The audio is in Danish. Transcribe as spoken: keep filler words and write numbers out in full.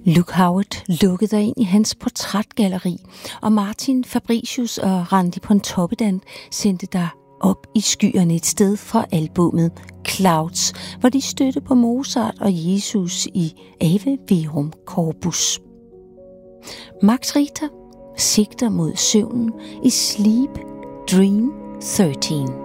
Luke Howard lukkede dig ind i hans portrætgalleri, og Martin Fabricius og Randi Pontoppidan sendte dig op i skyerne et sted fra albummet Clouds, hvor de stødte på Mozart og Jesus i Ave Verum Corpus. Max Richter sigter mod søvnen i Sleep Dream tretten.